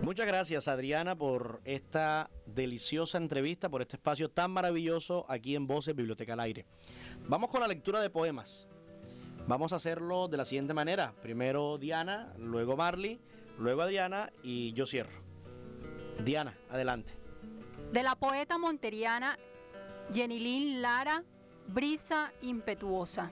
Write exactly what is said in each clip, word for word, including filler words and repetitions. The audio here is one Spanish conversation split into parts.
Muchas gracias, Adriana, por esta deliciosa entrevista, por este espacio tan maravilloso aquí en Voces Biblioteca al Aire. Vamos con la lectura de poemas. Vamos a hacerlo de la siguiente manera. Primero Diana, luego Marley, luego Adriana y yo cierro. Diana, adelante. De la poeta monteriana Yenilín Lara, Brisa impetuosa.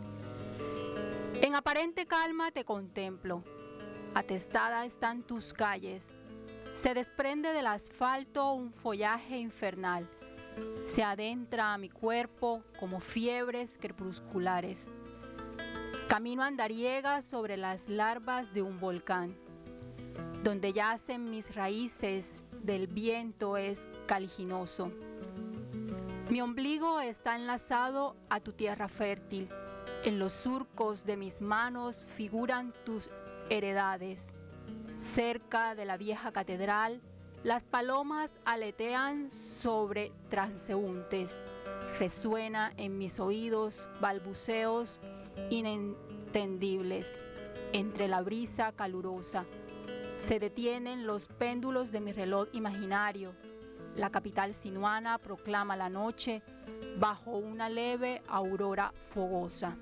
En aparente calma te contemplo. Atestada están tus calles. Se desprende del asfalto un follaje infernal. Se adentra a mi cuerpo como fiebres crepusculares. Camino andariega sobre las larvas de un volcán. Donde yacen mis raíces, del viento es caliginoso. Mi ombligo está enlazado a tu tierra fértil. En los surcos de mis manos figuran tus heredades. Cerca de la vieja catedral, las palomas aletean sobre transeúntes. Resuena en mis oídos balbuceos inentendibles. Entre la brisa calurosa, se detienen los péndulos de mi reloj imaginario. La capital sinuana proclama la noche bajo una leve aurora fogosa.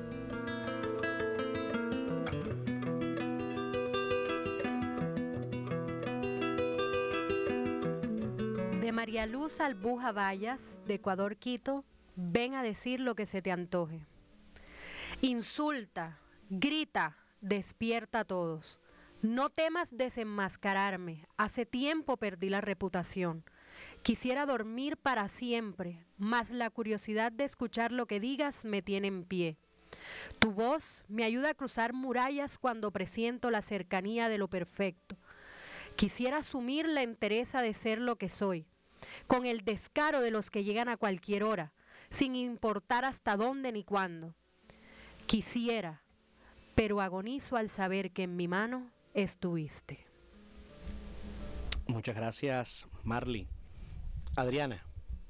De María Luz Albuja Vallas, de Ecuador, Quito, ven a decir lo que se te antoje. Insulta, grita, despierta a todos. No temas desenmascararme, hace tiempo perdí la reputación. Quisiera dormir para siempre, mas la curiosidad de escuchar lo que digas me tiene en pie. Tu voz me ayuda a cruzar murallas cuando presiento la cercanía de lo perfecto. Quisiera asumir la entereza de ser lo que soy, con el descaro de los que llegan a cualquier hora, sin importar hasta dónde ni cuándo. Quisiera, pero agonizo al saber que en mi mano estuviste. Muchas gracias, Marley. Adriana.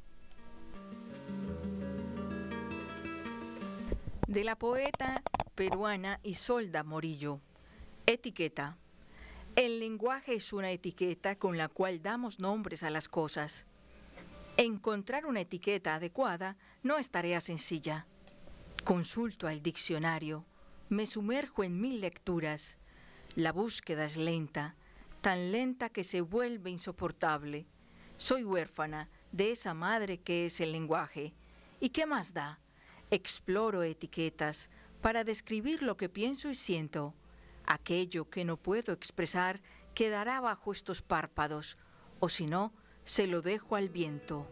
De la poeta peruana Isolda Morillo. Etiqueta. El lenguaje es una etiqueta con la cual damos nombres a las cosas. Encontrar una etiqueta adecuada no es tarea sencilla. Consulto al diccionario, me sumerjo en mil lecturas. La búsqueda es lenta, tan lenta que se vuelve insoportable. Soy huérfana de esa madre que es el lenguaje. ¿Y qué más da? Exploro etiquetas para describir lo que pienso y siento. Aquello que no puedo expresar quedará bajo estos párpados, o si no, se lo dejo al viento.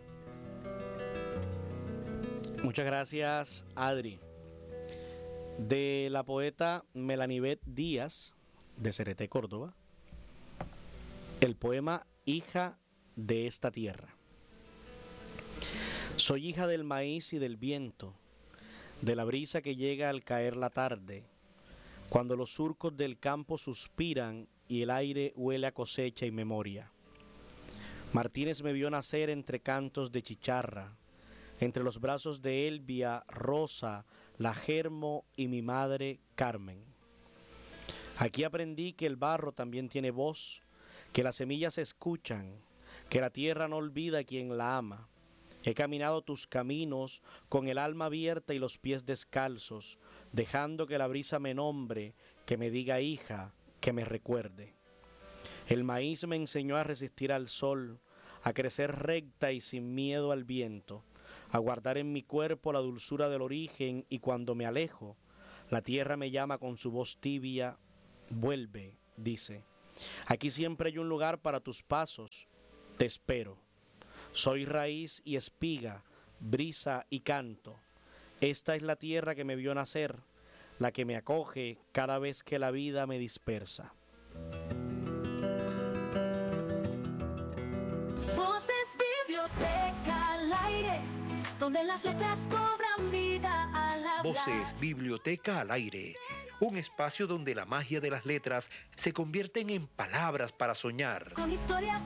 Muchas gracias, Adri. De la poeta Melanibet Díaz, de Cereté, Córdoba, el poema Hija de esta tierra. Soy hija del maíz y del viento, de la brisa que llega al caer la tarde, cuando los surcos del campo suspiran y el aire huele a cosecha y memoria. Martínez me vio nacer entre cantos de chicharra, entre los brazos de Elvia, Rosa, la Germo y mi madre Carmen. Aquí aprendí que el barro también tiene voz, que las semillas se escuchan, que la tierra no olvida a quien la ama. He caminado tus caminos con el alma abierta y los pies descalzos, dejando que la brisa me nombre, que me diga hija, que me recuerde. El maíz me enseñó a resistir al sol, a crecer recta y sin miedo al viento, a guardar en mi cuerpo la dulzura del origen, y cuando me alejo, la tierra me llama con su voz tibia, vuelve, dice. Aquí siempre hay un lugar para tus pasos, te espero. Soy raíz y espiga, brisa y canto. Esta es la tierra que me vio nacer, la que me acoge cada vez que la vida me dispersa. Voces Biblioteca al Aire, donde las letras cobran vida al hablar. Voces Biblioteca al Aire, un espacio donde la magia de las letras se convierten en palabras para soñar. Con historias